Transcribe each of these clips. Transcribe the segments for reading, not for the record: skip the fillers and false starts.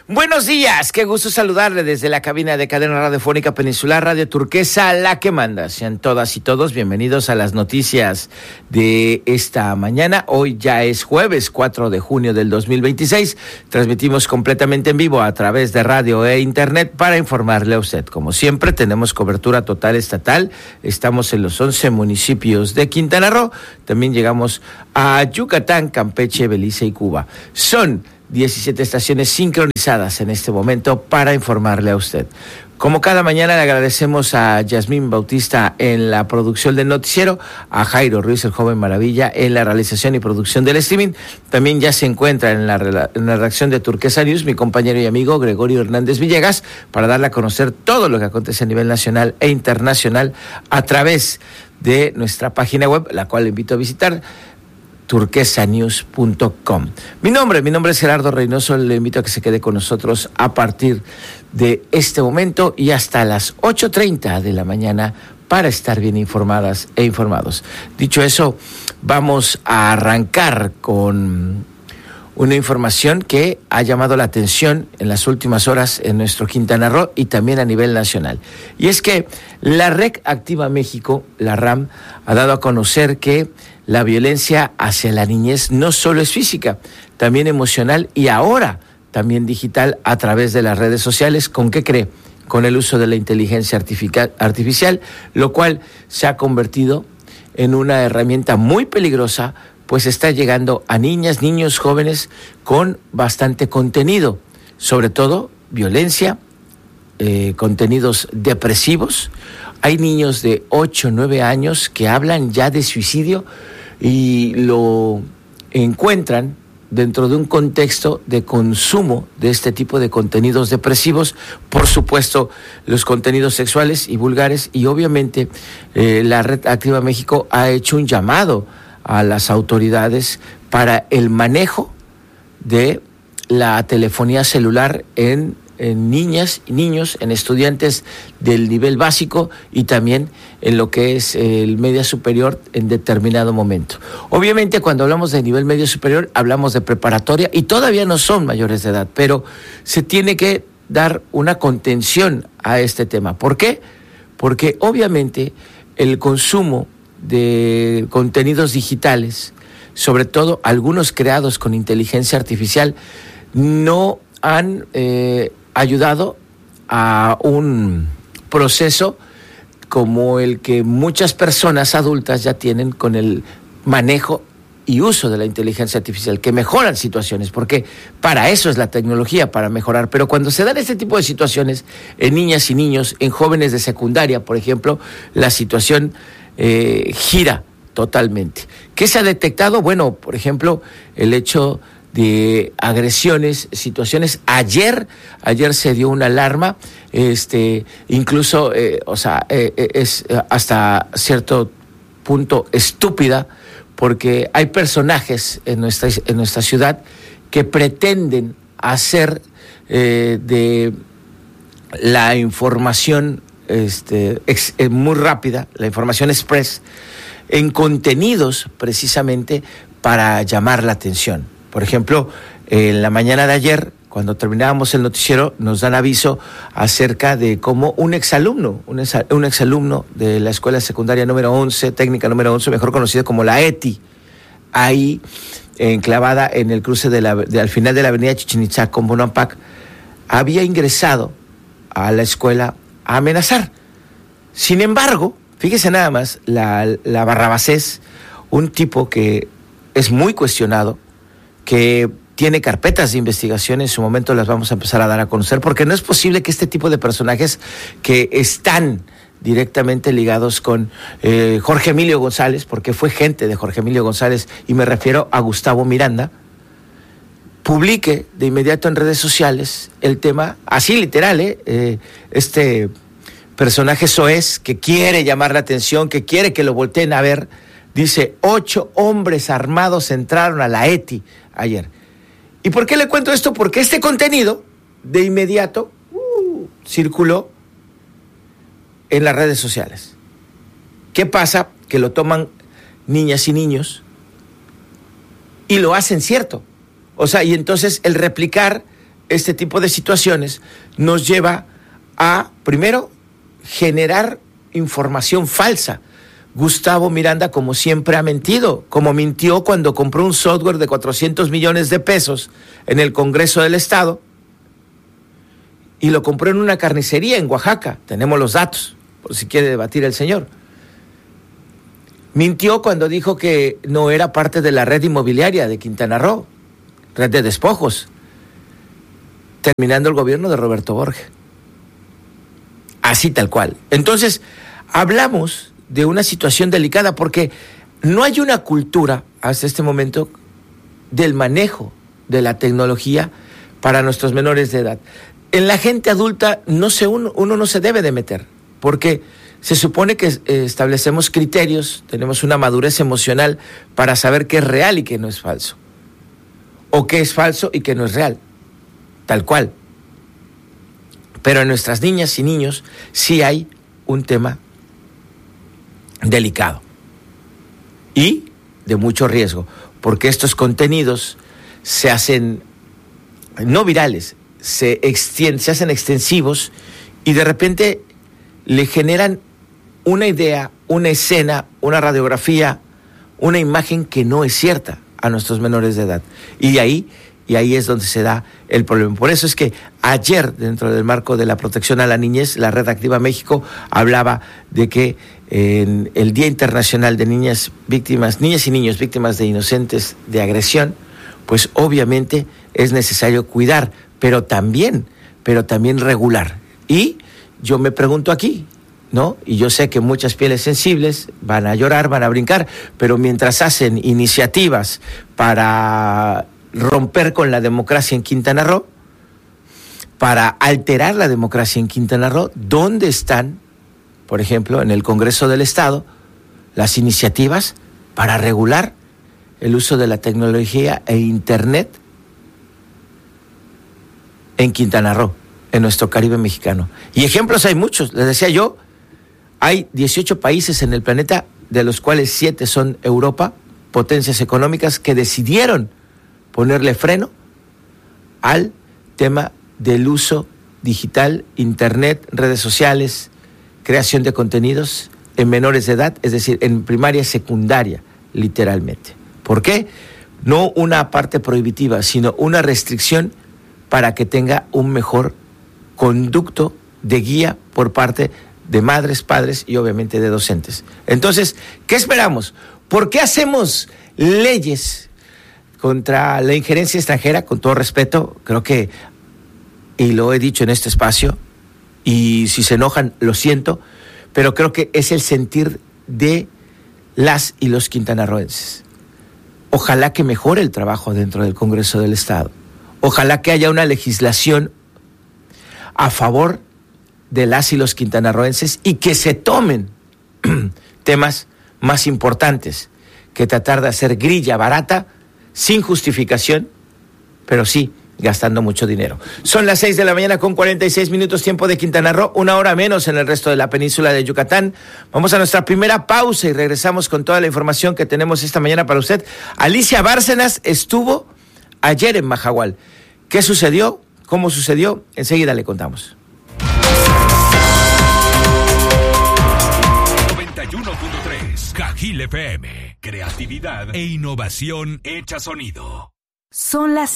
Buenos días, qué gusto saludarle desde la cabina de Cadena Radiofónica Peninsular Radio Turquesa, la que manda. Sean todas y todos bienvenidos a las noticias de esta mañana. Hoy ya es jueves 4 de junio del 2026. Transmitimos completamente en vivo a través de radio e internet para informarle a usted. Como siempre, tenemos cobertura total estatal. Estamos en los 11 municipios de Quintana Roo. También llegamos a Yucatán, Campeche, Belice y Cuba. Son 17 estaciones sincronizadas en este momento para informarle a usted. Como cada mañana, le agradecemos a Yasmín Bautista en la producción del noticiero, a Jairo Ruiz, el joven maravilla, en la realización y producción del streaming. También ya se encuentra en la redacción de Turquesa News mi compañero y amigo Gregorio Hernández Villegas, para darle a conocer todo lo que acontece a nivel nacional e internacional a través de nuestra página web, la cual le invito a visitar, turquesanews.com. Mi nombre es Gerardo Reynoso. Le invito a que se quede con nosotros a partir de este momento y hasta las 8:30 de la mañana para estar bien informadas e informados. Dicho eso, vamos a arrancar con una información que ha llamado la atención en las últimas horas en nuestro Quintana Roo y también a nivel nacional. Y es que la Red Activa México, la RAM, ha dado a conocer que la violencia hacia la niñez no solo es física, también emocional y ahora también digital a través de las redes sociales. ¿Con qué cree? Con el uso de la inteligencia artificial, lo cual se ha convertido en una herramienta muy peligrosa, pues está llegando a niñas, niños, jóvenes con bastante contenido, sobre todo violencia, contenidos depresivos. Hay niños de 8, 9 años que hablan ya de suicidio y lo encuentran dentro de un contexto de consumo de este tipo de contenidos depresivos, por supuesto los contenidos sexuales y vulgares, y obviamente la Red Activa México ha hecho un llamado a las autoridades para el manejo de la telefonía celular en niñas y niños, en estudiantes del nivel básico y también en lo que es el media superior en determinado momento. Obviamente, cuando hablamos de nivel medio superior, hablamos de preparatoria y todavía no son mayores de edad, pero se tiene que dar una contención a este tema. ¿Por qué? Porque obviamente el consumo de contenidos digitales, sobre todo algunos creados con inteligencia artificial, no han ayudado a un proceso como el que muchas personas adultas ya tienen con el manejo y uso de la inteligencia artificial, que mejoran situaciones, porque para eso es la tecnología, para mejorar. Pero cuando se dan este tipo de situaciones en niñas y niños, en jóvenes de secundaria, por ejemplo, la situación gira totalmente. ¿Qué se ha detectado? Bueno, por ejemplo, el hecho de agresiones, situaciones. Ayer se dio una alarma, incluso, es hasta cierto punto estúpida, porque hay personajes en nuestra ciudad que pretenden hacer de la información muy rápida, la información express, en contenidos precisamente para llamar la atención. Por ejemplo, en la mañana de ayer, cuando terminábamos el noticiero, nos dan aviso acerca de cómo un exalumno de la escuela secundaria número 11, técnica número 11, mejor conocida como la ETI, ahí enclavada en el cruce al final de la avenida Chichén Itzá con Bonampak, había ingresado a la escuela a amenazar. Sin embargo, fíjese nada más, la barrabasés, un tipo que es muy cuestionado, que tiene carpetas de investigación, en su momento las vamos a empezar a dar a conocer, porque no es posible que este tipo de personajes que están directamente ligados con Jorge Emilio González, porque fue gente de Jorge Emilio González, y me refiero a Gustavo Miranda, publique de inmediato en redes sociales el tema, así literal, este personaje soez que quiere llamar la atención, que quiere que lo volteen a ver, dice: 8 hombres armados entraron a la ETI ayer. ¿Y por qué le cuento esto? Porque este contenido de inmediato circuló en las redes sociales. ¿Qué pasa? Que lo toman niñas y niños y lo hacen cierto. O sea, y entonces el replicar este tipo de situaciones nos lleva a, primero, generar información falsa. Gustavo Miranda, como siempre, ha mentido, como mintió cuando compró un software de 400 millones de pesos en el Congreso del Estado y lo compró en una carnicería en Oaxaca. Tenemos los datos, por si quiere debatir el señor. Mintió cuando dijo que no era parte de la red inmobiliaria de Quintana Roo, red de despojos, terminando el gobierno de Roberto Borges. Así tal cual. Entonces, hablamos de una situación delicada porque no hay una cultura hasta este momento del manejo de la tecnología para nuestros menores de edad. En la gente adulta uno no se debe de meter, porque se supone que establecemos criterios, tenemos una madurez emocional para saber qué es real y qué no es falso, o qué es falso y qué no es real, tal cual. Pero en nuestras niñas y niños sí hay un tema delicado y de mucho riesgo, porque estos contenidos se hacen no virales, se hacen extensivos y de repente le generan una idea, una escena, una radiografía, una imagen que no es cierta a nuestros menores de edad. Y ahí es donde se da el problema. Por eso es que ayer, dentro del marco de la protección a la niñez, la Red Activa México hablaba de que en el Día Internacional de niñas y niños víctimas de inocentes de agresión, pues obviamente es necesario cuidar, pero también regular. Y yo me pregunto aquí, ¿no? Y yo sé que muchas pieles sensibles van a llorar, van a brincar, pero mientras hacen iniciativas para romper con la democracia en Quintana Roo, para alterar la democracia en Quintana Roo, ¿dónde están, por ejemplo, en el Congreso del Estado, las iniciativas para regular el uso de la tecnología e Internet en Quintana Roo, en nuestro Caribe mexicano? Y ejemplos hay muchos. Les decía yo, hay 18 países en el planeta, de los cuales 7 son Europa, potencias económicas, que decidieron ponerle freno al tema del uso digital, Internet, redes sociales, creación de contenidos en menores de edad, es decir, en primaria y secundaria, literalmente. ¿Por qué? No una parte prohibitiva, sino una restricción para que tenga un mejor conducto de guía por parte de madres, padres y obviamente de docentes. Entonces, ¿qué esperamos? ¿Por qué hacemos leyes contra la injerencia extranjera? Con todo respeto, creo que, y lo he dicho en este espacio, y si se enojan, lo siento, pero creo que es el sentir de las y los quintanarroenses. Ojalá que mejore el trabajo dentro del Congreso del Estado. Ojalá que haya una legislación a favor de las y los quintanarroenses y que se tomen temas más importantes que tratar de hacer grilla barata sin justificación, pero sí gastando mucho dinero. Son las 6:46 a.m, tiempo de Quintana Roo, 1 hora menos en el resto de la península de Yucatán. Vamos a nuestra primera pausa y regresamos con toda la información que tenemos esta mañana para usted. Alicia Bárcenas estuvo ayer en Mahahual. ¿Qué sucedió? ¿Cómo sucedió? Enseguida le contamos. 91.3 Cajil FM. Creatividad e innovación hecha sonido. Son las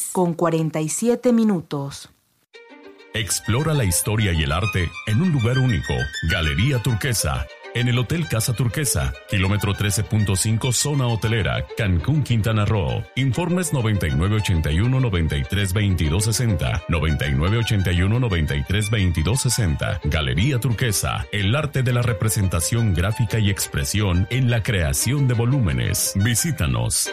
6:47. Explora la historia y el arte en un lugar único. Galería Turquesa. En el Hotel Casa Turquesa, kilómetro 13.5, zona hotelera, Cancún, Quintana Roo. Informes 9981-932260, 9981-932260. Galería Turquesa, el arte de la representación gráfica y expresión en la creación de volúmenes. Visítanos.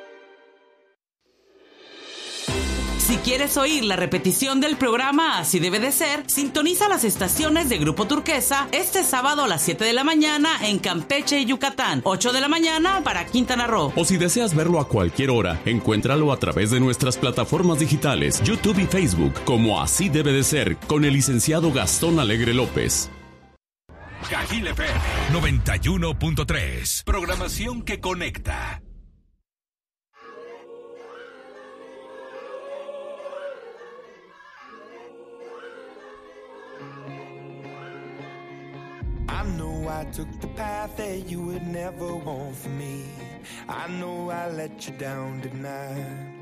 Si quieres oír la repetición del programa Así Debe de Ser, sintoniza las estaciones de Grupo Turquesa este sábado a las 7 de la mañana en Campeche y Yucatán, 8 de la mañana para Quintana Roo. O si deseas verlo a cualquier hora, encuéntralo a través de nuestras plataformas digitales, YouTube y Facebook, como Así Debe de Ser, con el licenciado Gastón Alegre López. Cajil FM 91.3. Programación que conecta. I know I took the path that you would never want for me. I know I let you down tonight.